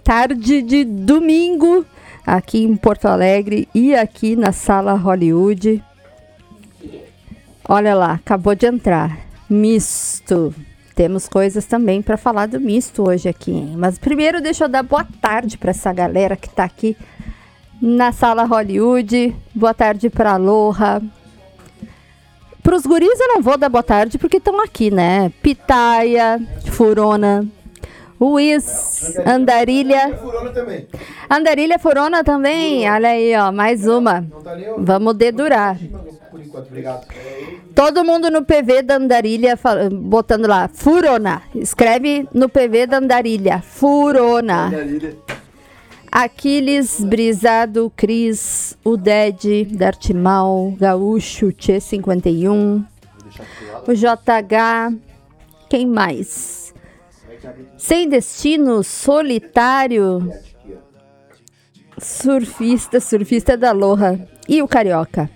tarde de domingo aqui em Porto Alegre e aqui na Sala Hollywood. Olha lá, acabou de entrar. Misto. Temos coisas também para falar do misto hoje aqui, hein? Mas primeiro deixa eu dar boa tarde para essa galera que tá aqui na Sala Hollywood. Boa tarde para Aloha. Para os guris eu não vou dar boa tarde porque estão aqui, né? Pitaia, Furona, Luiz, Andarilha. Andarilha, Furona também. Olha aí, ó, mais uma. Vamos dedurar. Todo mundo no PV da Andarilha botando lá, Furona. Escreve no PV da Andarilha, Furona. Aquiles, Brisado, Cris, o Ded, Dartimal, Gaúcho, Tchê 51, o JH, quem mais? Sem Destino, Solitário, Surfista da Aloha e o Carioca.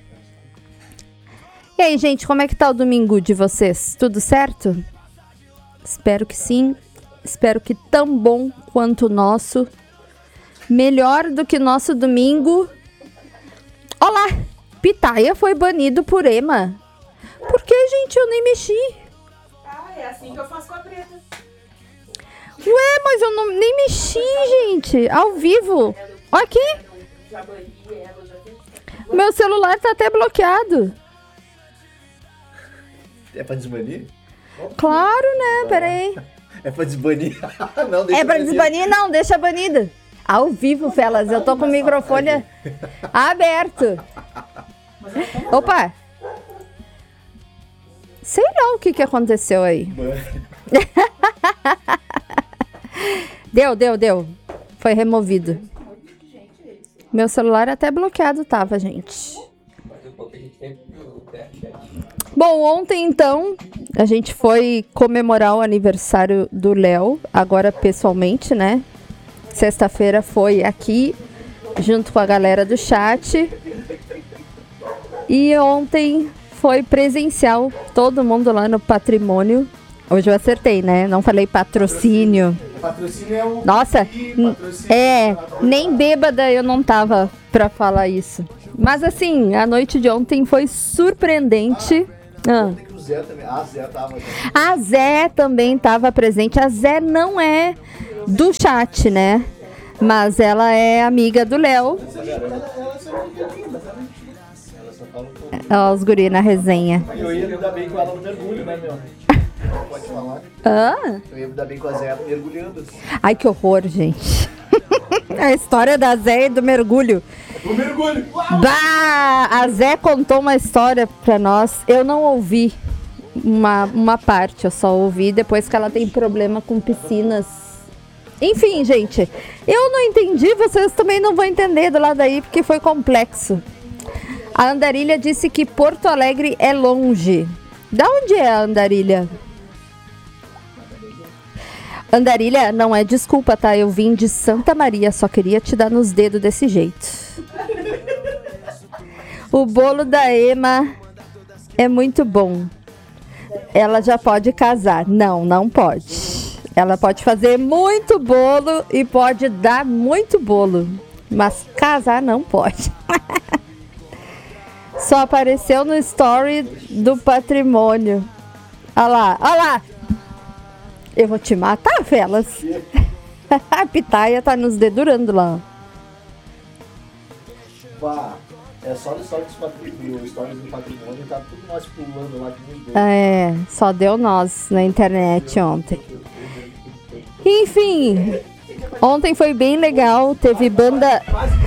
E aí, gente, como é que tá o domingo de vocês? Tudo certo? Espero que sim. Espero que tão bom quanto o nosso. Melhor do que nosso domingo. Olá! Pitaia foi banido por Ema. Por que, gente? Eu nem mexi. Ah, é assim que eu faço com a preta. Ué, mas eu nem mexi, gente. Ao vivo. Olha aqui. Meu celular tá até bloqueado. É pra desbanir? Claro, né? Peraí. É pra desbanir? Não, deixa É pra desbanir? Não, deixa banida. Ao vivo, Felas. Eu tô com o microfone aberto. Opa. Sei lá o que aconteceu aí. Deu. Foi removido. Meu celular até bloqueado tava, gente. Bom, ontem então a gente foi comemorar o aniversário do Léo, agora pessoalmente, né? Sexta-feira foi aqui, junto com a galera do chat. E ontem foi presencial, todo mundo lá no Patrimônio. Hoje eu acertei, né? Não falei patrocínio. Patrocínio é o... Nossa, nem bêbada eu não tava pra falar isso. Mas assim, a noite de ontem foi surpreendente. A Zé também estava presente. A Zé não é do chat, né? Mas ela é amiga do Léo. Ó, os guri na resenha. Eu ia me dar bem com ela no mergulho, né, meu? Pode falar. Eu ia me dar bem com a Zé mergulhando. Ai, que horror, gente. A história da Zé e do mergulho. O mergulho! Bah, a Zé contou uma história pra nós. Eu não ouvi uma parte, eu só ouvi depois que ela tem problema com piscinas. Enfim, gente, eu não entendi, vocês também não vão entender do lado aí, porque foi complexo. A Andarilha disse que Porto Alegre é longe. Da onde é a Andarilha? Andarilha, não é desculpa, tá? Eu vim de Santa Maria, só queria te dar nos dedos desse jeito. O bolo da Ema é muito bom. Ela já pode casar. Não, não pode. Ela pode fazer muito bolo e pode dar muito bolo. Mas casar não pode. Só apareceu no story do Patrimônio. Olha lá, olha lá. Eu vou te matar, Felas. A Pitaia tá nos dedurando lá. Vá, é só no stories do Patrimônio, tá tudo nós pulando lá que muito É, só deu nós na internet ontem. Enfim, ontem foi bem legal, teve banda...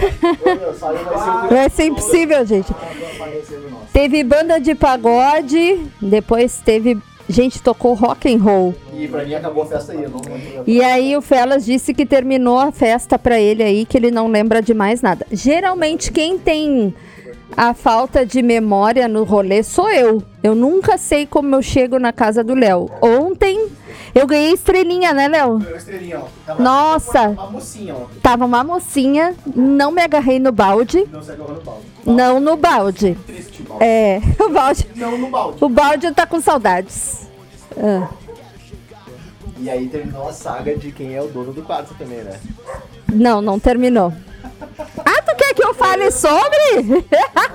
Vai ser impossível, gente. Teve banda de pagode, depois teve... Gente, tocou rock and roll. E pra mim acabou a festa aí, eu não E aí o Felas disse que terminou a festa pra ele aí, que ele não lembra de mais nada. Geralmente quem tem a falta de memória no rolê sou eu. Eu nunca sei como eu chego na casa do Léo. Ontem eu ganhei estrelinha, né, Léo? Ganhou estrelinha, ó. Nossa! Uma mocinha, ó. Tava uma mocinha, não me agarrei no balde. Não se agarrou no balde. Não no balde. Triste, balde. É, o balde. Não no balde. O balde tá com saudades. E aí terminou a saga de quem é o dono do quarto também, né? Não terminou. Ah, tu quer que eu fale sobre?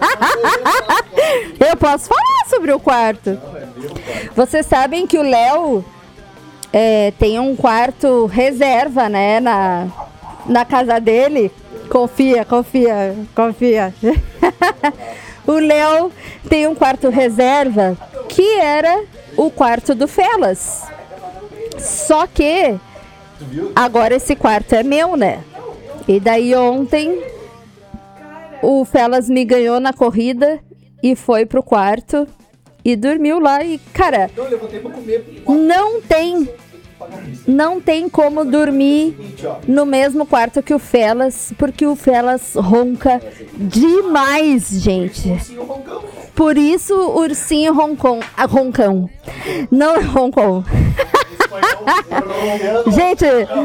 Eu posso falar sobre o quarto. Vocês sabem que o Léo tem um quarto reserva, né, na casa dele. Confia. O Léo tem um quarto reserva que era o quarto do Felas. Só que agora esse quarto é meu, né? E daí ontem o Felas me ganhou na corrida e foi pro quarto e dormiu lá. E, cara, não tem como dormir no mesmo quarto que o Felas, porque o Felas ronca demais, gente. Por isso o ursinho roncão. Não é roncão. Gente,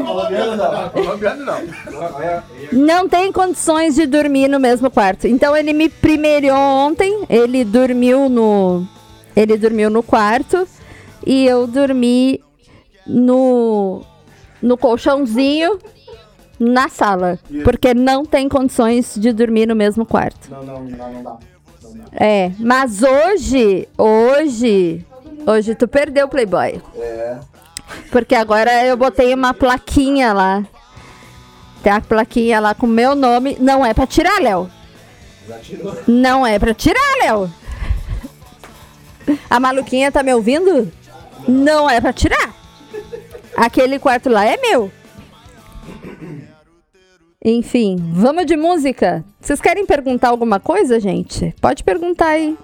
não tem condições de dormir no mesmo quarto. Então ele me primeirou ontem, ele dormiu no quarto e eu dormi no colchãozinho na sala, porque não tem condições de dormir no mesmo quarto. Não dá. Mas hoje tu perdeu, Playboy. Porque agora eu botei uma plaquinha lá. Tem a plaquinha lá com o meu nome. Não é pra tirar, Léo. Já tirou. Não é pra tirar, Léo. A maluquinha tá me ouvindo? Não é pra tirar. Aquele quarto lá é meu. Enfim, vamos de música? Vocês querem perguntar alguma coisa, gente? Pode perguntar aí.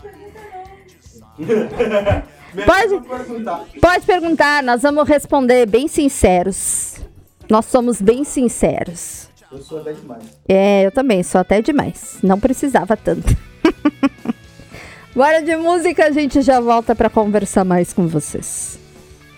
Pode perguntar, nós vamos responder bem sinceros. Nós somos bem sinceros. Eu sou até demais. Eu também, sou até demais. Não precisava tanto. Bora de música, a gente já volta para conversar mais com vocês.